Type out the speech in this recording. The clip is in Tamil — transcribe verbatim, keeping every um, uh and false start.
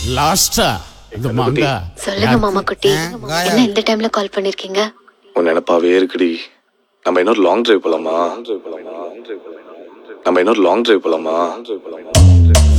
லாஸ்டா இந்த மாங்கா. சொல்லுங்க மாமா குட்டி, என்ன இந்த டைம்ல கால் பண்ணிருக்கீங்க? உன் நினைப்பாவே இருக்குடி. நம்ம இன்னொரு லாங் டிரைவ் போலாமா? நம்ம இன்னொரு லாங் டிரைவ் போலாமா?